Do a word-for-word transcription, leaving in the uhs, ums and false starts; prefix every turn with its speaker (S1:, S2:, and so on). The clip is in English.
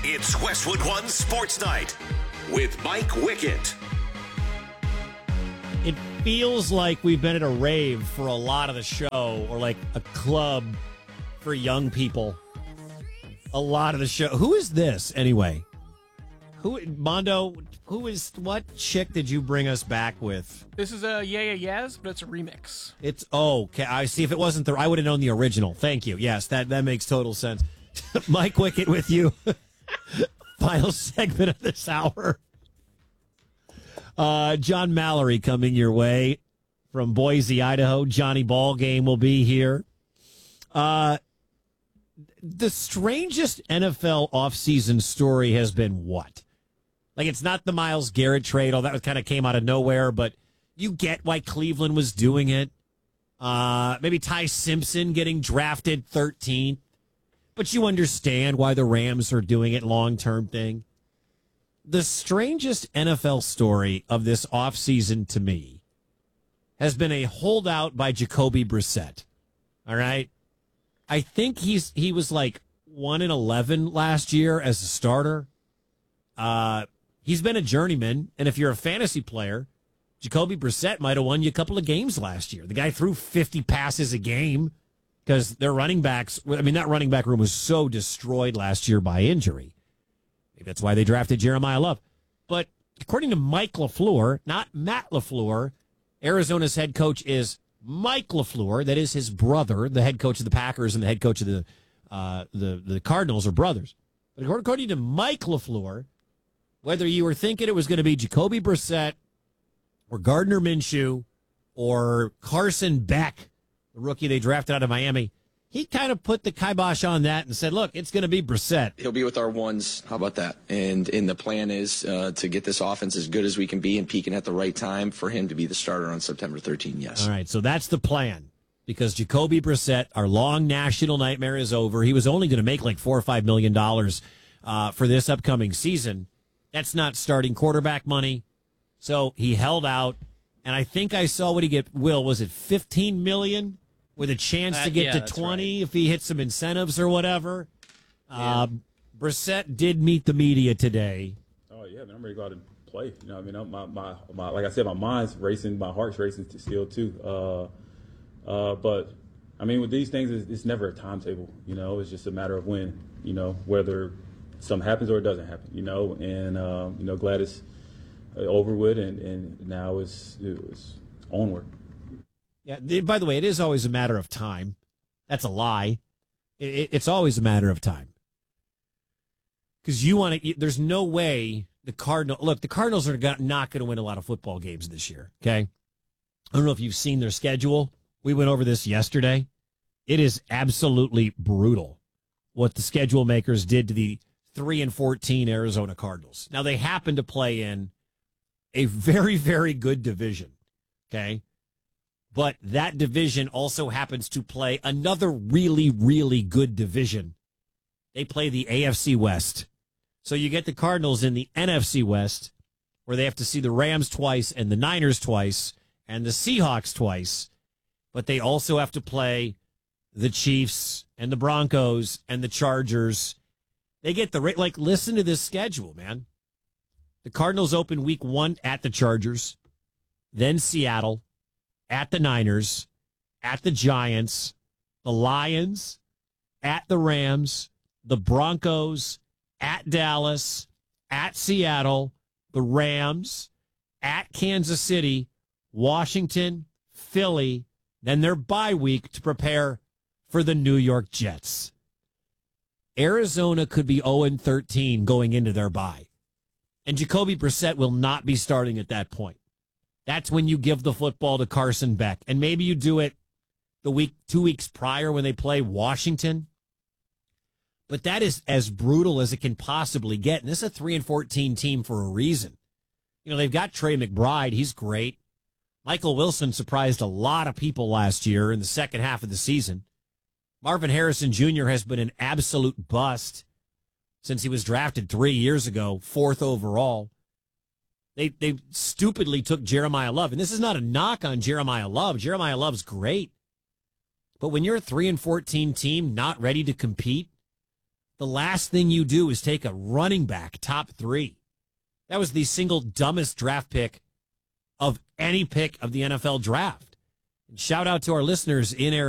S1: It's Westwood One Sports Night with Mike Wickett.
S2: It feels like we've been at a rave for a lot of the show, or like a club for young people. A lot of the show. Who is this anyway? Who, Mondo? Who is what chick did you bring us back with?
S3: This is a Yeah Yeah Yes, but it's a remix.
S2: It's oh, okay. I see. If it wasn't the, I would have known the original. Thank you. Yes, that that makes total sense. Mike Wickett with you. Final segment of this hour. Uh, John Mallory coming your way from Boise, Idaho. Johnny Ballgame will be here. Uh, the strangest N F L offseason story has been what? Like, it's not the Myles Garrett trade. All that kind of came out of nowhere, but you get why Cleveland was doing it. Uh, maybe Ty Simpson getting drafted thirteenth. But you understand why the Rams are doing it, long-term thing. The strangest N F L story of this offseason to me has been a holdout by Jacoby Brissett. All right? I think he's he was like one and eleven last year as a starter. Uh, he's been a journeyman, and if you're a fantasy player, Jacoby Brissett might have won you a couple of games last year. The guy threw fifty passes a game because their running backs, I mean, that running back room was so destroyed last year by injury. Maybe that's why they drafted Jeremiah Love. But according to Mike LaFleur, not Matt LaFleur, Arizona's head coach is Mike LaFleur. That is his brother, the head coach of the Packers and the head coach of the uh, the, the Cardinals are brothers. But according to Mike LaFleur, whether you were thinking it was going to be Jacoby Brissett or Gardner Minshew or Carson Beck, the rookie they drafted out of Miami, he kind of put the kibosh on that and said, look, it's going to be Brissett.
S4: He'll be with our ones. How about that? And and the plan is uh, to get this offense as good as we can be and peaking at the right time for him to be the starter on September thirteenth, yes.
S2: All right, so that's the plan. Because Jacoby Brissett, our long national nightmare is over. He was only going to make like four or five million dollars uh, for this upcoming season. That's not starting quarterback money. So he held out. And I think I saw what he get, Will, was it fifteen million dollars? With a chance
S3: uh,
S2: to get
S3: yeah,
S2: to twenty
S3: right.
S2: if he hits some incentives or whatever.
S5: Yeah.
S2: Um, Brissett did meet the media today.
S5: Oh yeah, man, I'm ready to go out and play. You know, I mean, I'm, my, my, my, like I said, my mind's racing, my heart's racing still too. Uh, uh, but I mean, with these things, it's, it's never a timetable. You know, it's just a matter of when. You know, whether something happens or it doesn't happen. You know, and uh, you know, glad it's over with, and, and now it's it's onward.
S2: Yeah. By the way, it is always a matter of time. That's a lie. It, it's always a matter of time. Because you want to. There's no way the Cardinal. Look, the Cardinals are not going to win a lot of football games this year. Okay. I don't know if you've seen their schedule. We went over this yesterday. It is absolutely brutal what the schedule makers did to the three and fourteen Arizona Cardinals. Now they happen to play in a very, very good division. Okay. But that division also happens to play another really, really good division. They play the A F C West. So you get the Cardinals in the N F C West, where they have to see the Rams twice and the Niners twice and the Seahawks twice. But they also have to play the Chiefs and the Broncos and the Chargers. They get the, like, listen to this schedule, man. The Cardinals open week one at the Chargers, then Seattle, at the Niners, at the Giants, the Lions, at the Rams, the Broncos, at Dallas, at Seattle, the Rams, at Kansas City, Washington, Philly, then their bye week to prepare for the New York Jets. Arizona could be oh and thirteen going into their bye. And Jacoby Brissett will not be starting at that point. That's when you give the football to Carson Beck. And maybe you do it the week, two weeks prior when they play Washington. But that is as brutal as it can possibly get. And this is a three and fourteen team for a reason. You know, they've got Trey McBride. He's great. Michael Wilson surprised a lot of people last year in the second half of the season. Marvin Harrison Junior has been an absolute bust since he was drafted three years ago, fourth overall. They they stupidly took Jeremiah Love. And this is not a knock on Jeremiah Love. Jeremiah Love's great. But when you're a three and fourteen team not ready to compete, the last thing you do is take a running back top three. That was the single dumbest draft pick of any pick of the N F L draft. And shout out to our listeners in Arizona.